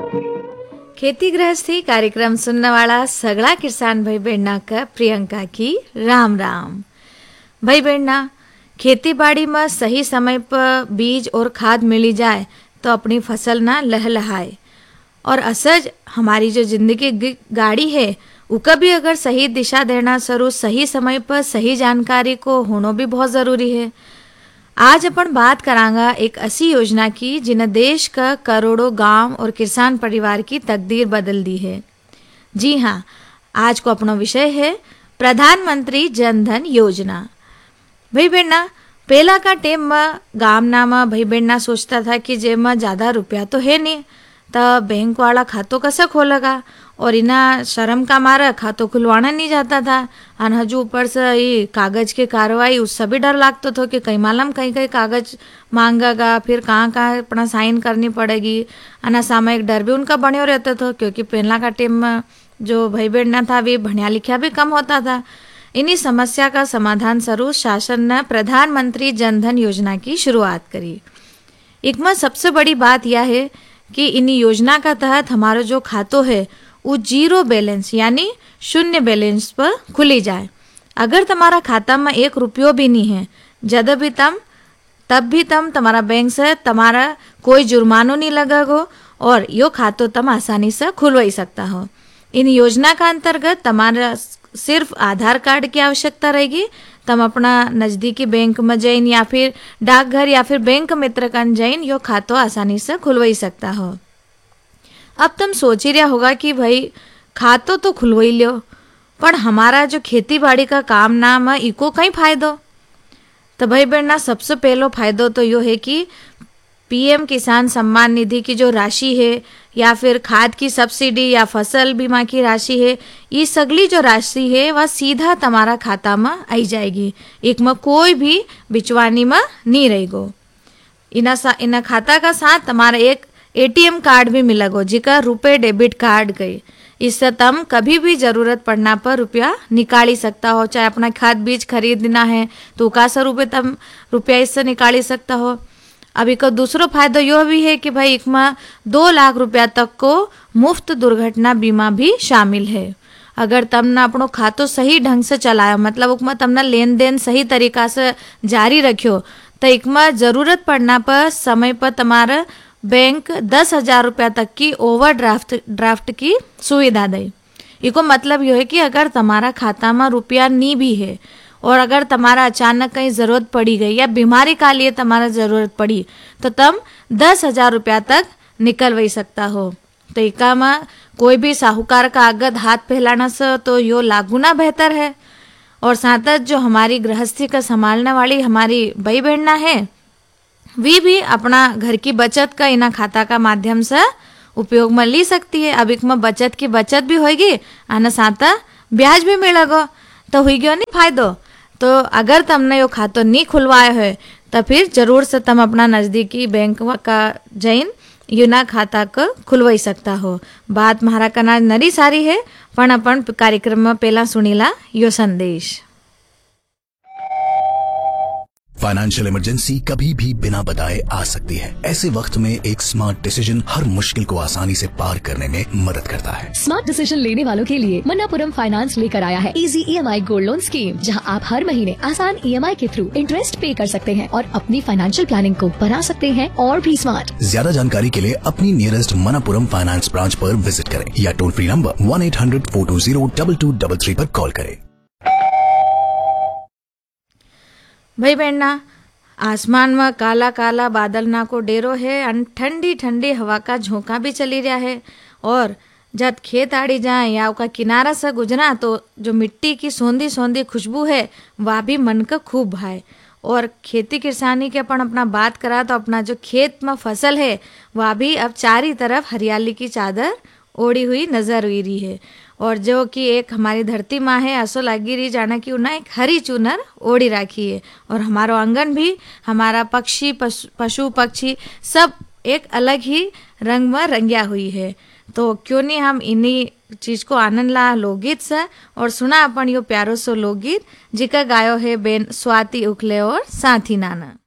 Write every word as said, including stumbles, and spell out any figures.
खेती गृहस्थी कार्यक्रम सुनने वाला सगला किसान भाई बहना का प्रियंका की राम राम। भाई बहना, खेती बाड़ी में सही समय पर बीज और खाद मिली जाए तो अपनी फसल ना लहलहाए, और असज हमारी जो जिंदगी की गाड़ी है उसका भी अगर सही दिशा देना शुरू सही समय पर सही जानकारी को होना भी बहुत ज़रूरी है। आज अपन बात करांगा एक ऐसी योजना की जिन्हें देश का करोड़ों गांव और किसान परिवार की तकदीर बदल दी है। जी हाँ, आज को अपना विषय है प्रधानमंत्री जन धन योजना। भाई बहना, पहला का टेम में गामना में भाई बहना सोचता था कि जे में ज़्यादा रुपया तो है नहीं, तो बैंक वाला खातों कैसे खोलेगा, और इना शर्म का मारा खातों खुलवाना नहीं जाता था। और हजू ऊपर से ये कागज के कार्रवाई उससे भी डर लगता था कि कहीं मालूम कहीं कहीं कागज मांगेगा, फिर कहाँ कहाँ अपना साइन करनी पड़ेगी। अना सामयिक डर भी उनका बने रहता था, क्योंकि पहला का टाइम में जो भाई बहना था वे भणिया लिखा भी कम होता था। इन्हीं समस्या का समाधान स्वरूप शासन ने प्रधानमंत्री जन धन योजना की शुरुआत करी। एक में सबसे बड़ी बात यह है कि इन योजना का तहत हमारा जो खातों है वो जीरो बैलेंस यानी शून्य बैलेंस पर खुली जाए। अगर तुम्हारा खाता में एक रुपयो भी नहीं है, जब भी तम तब भी तम तुम्हारा बैंक से तुम्हारा कोई जुर्मानो नहीं लगेगा, और यो खातो तुम आसानी से खुलवा सकता हो। इन योजना का अंतर्गत तुम्हारा सिर्फ आधार कार्ड की आवश्यकता रहेगी। तुम अपना नज़दीकी बैंक में जाइन या फिर डाकघर या फिर बैंक मित्र कन जाइन यो खातो आसानी से खुलवा सकता हो। अब तुम सोच ही रहा होगा कि भाई खातो तो खुलवा ही लो, पर हमारा जो खेती बाड़ी का काम नाम है इको कहीं फायदो। तो भाई बहना, सबसे पहलो फायदो तो यो है कि पीएम किसान सम्मान निधि की जो राशि है या फिर खाद की सब्सिडी या फसल बीमा की राशि है, ये सगली जो राशि है वह सीधा तुम्हारा खाता में आई जाएगी। एक में कोई भी बिचवानी में नहीं रहेगो। इना इना खाता का साथ तुम्हारा एक एटीएम कार्ड भी मिलेगो, जिका रुपए डेबिट कार्ड गई। इससे तुम कभी भी जरूरत पड़ना पर रुपया निकाल ही सकता हो। चाहे अपना खाद बीज खरीदना है तो का सौ रुपये तुम रुपया इससे निकाल ही सकता हो। अभी का दूसरा फायदा यह भी है कि भाई एक में दो लाख रुपया तक को मुफ्त दुर्घटना बीमा भी शामिल है। अगर तुमने अपनो खातो सही ढंग से चलाया, मतलब उसमें तुमने लेन देन सही तरीका से जारी रखियो, तो एक में जरूरत पड़ना पर समय पर तुम्हारा बैंक दस हजार रुपया तक की ओवर ड्राफ्ट ड्राफ्ट की सुविधा दे। इको मतलब यह है कि अगर तुम्हारा खाता में रुपया नहीं भी है और अगर तुम्हारा अचानक कहीं ज़रूरत पड़ी गई या बीमारी का लिए तुम्हारा ज़रूरत पड़ी तो तुम दस हजार रुपया तक निकल वही सकता हो। तो इका में कोई भी साहूकार का आगद हाथ फैलाना से तो यो लागुना बेहतर है। और साथ जो हमारी गृहस्थी का संभालने वाली हमारी भाई बहना है, वे भी अपना घर की बचत का इना खाता का माध्यम से उपयोग में ली सकती है। अब में बचत की बचत भी होगी, आना साथ ब्याज भी मिलेगा, तो हुई गयो नहीं फायदो। तो अगर तुमने यो खातो नहीं खुलवाया है तो फिर जरूर से तुम अपना नज़दीकी बैंक का जैन यूना खाता को खुलवाई सकता हो। बात महारा कना नरी सारी है, पण अपन कार्यक्रम में पहला सुनीला यो संदेश। फाइनेंशियल इमरजेंसी कभी भी बिना बताए आ सकती है। ऐसे वक्त में एक स्मार्ट डिसीजन हर मुश्किल को आसानी से पार करने में मदद करता है। स्मार्ट डिसीजन लेने वालों के लिए मन्नापुरम फाइनेंस लेकर आया है easy EMI gold loan scheme, जहां आप हर महीने आसान ईएमआई के थ्रू इंटरेस्ट पे कर सकते हैं और अपनी फाइनेंशियल प्लानिंग को बना सकते हैं और भी स्मार्ट। ज्यादा जानकारी के लिए अपनी नियरेस्ट मन्नापुरम फाइनेंस ब्रांच पर विजिट करें या toll free number one eight hundred four to zero double two double three पर कॉल करें। भाई बहना, आसमान में काला काला बादल ना को डेरो है, और ठंडी ठंडी हवा का झोंका भी चली रहा है। और जब खेत आड़ी जाए या उसका किनारा से गुजरा तो जो मिट्टी की सौंधी सौंधी खुशबू है वह भी मन का खूब भाए। और खेती किसानी के अपन अपना बात करा तो अपना जो खेत में फसल है वह भी अब चारी तरफ हरियाली की चादर ओढ़ी हुई नजर हुई रही है। और जो कि एक हमारी धरती माँ है, ऐसो लागी रही जाना कि उन्हें एक हरी चुनर ओढ़ी राखी है। और हमारा आंगन भी, हमारा पक्षी पशु पशु पक्षी सब एक अलग ही रंग में रंगिया हुई है। तो क्यों नहीं हम इन्हीं चीज को आनंद ला लोकगीत से, और सुना अपन यो प्यारो सो लोकगीत जिका गायो है बेन स्वाति उखले और साथी नाना।